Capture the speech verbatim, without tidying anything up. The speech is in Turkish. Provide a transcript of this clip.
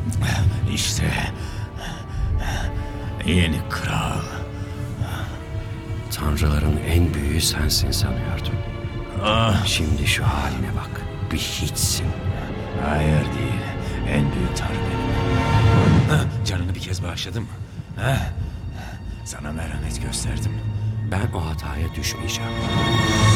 İşte yeni kral. Tanrıların en büyüğü sensin sanıyordum. Ah, Şimdi şu haline bak. Bir hiçsin. hayır değil. En büyük tanrı benim. Ah, canını bir kez bağışladım mı? Ah, sana merhamet gösterdim. Ben o hataya düşmeyeceğim.